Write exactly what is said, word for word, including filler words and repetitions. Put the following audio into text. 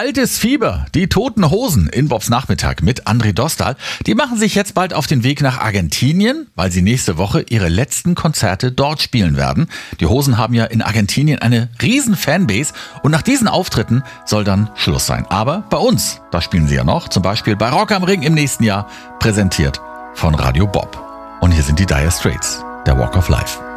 Altes Fieber, die Toten Hosen in Bobs Nachmittag mit André Dostal. Die machen sich jetzt bald auf den Weg nach Argentinien, weil sie nächste Woche ihre letzten Konzerte dort spielen werden. Die Hosen haben ja in Argentinien eine riesen Fanbase und nach diesen Auftritten soll dann Schluss sein. Aber bei uns, da spielen sie ja noch, zum Beispiel bei Rock am Ring im nächsten Jahr, präsentiert von Radio Bob. Und hier sind die Dire Straits, der Walk of Life.